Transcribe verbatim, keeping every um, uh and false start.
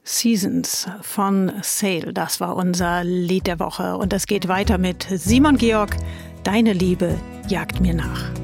Seasons von Sale, das war unser Lied der Woche. Und es geht weiter mit Simon Georg, Deine Liebe jagt mir nach.